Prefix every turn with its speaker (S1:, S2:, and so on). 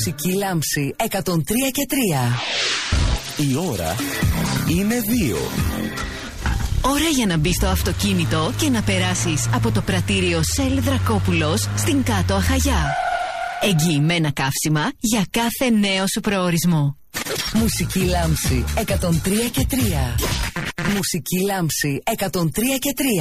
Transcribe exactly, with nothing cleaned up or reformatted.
S1: Μουσική Λάμψη εκατόν τρία και τρία.
S2: Η ώρα είναι δύο.
S3: Ώρα για να μπεις στο αυτοκίνητο και να περάσεις από το πρατήριο Shell Δρακόπουλος στην Κάτω Αχαγιά. Εγγυημένα καύσιμα για κάθε νέο σου προορισμό.
S1: Μουσική Λάμψη εκατόν τρία και τρία. Μουσική Λάμψη εκατόν τρία και τρία.